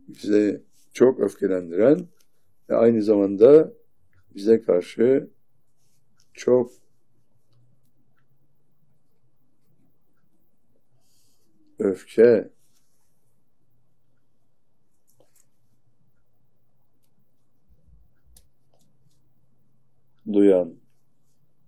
bizi çok öfkelendiren ve aynı zamanda bize karşı çok öfke duyan